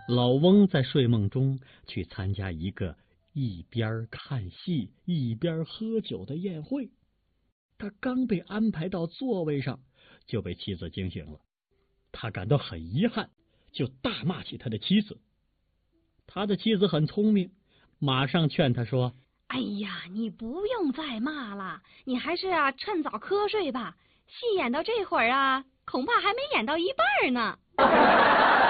老翁在睡梦中去参加一个一边看戏一边喝酒的宴会。他刚被安排到座位上，就被妻子惊醒了。他感到很遗憾，就大骂起他的妻子。他的妻子很聪明，马上劝他说： 哎呀，你不用再骂了，你还是趁早瞌睡吧。戏演到这会儿恐怕还没演到一半呢。